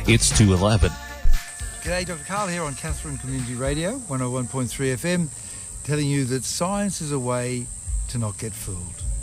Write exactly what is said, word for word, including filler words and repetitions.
It's two eleven. G'day, Doctor Carl here on Katherine Community Radio, one oh one point three F M, telling you that science is a way to not get fooled.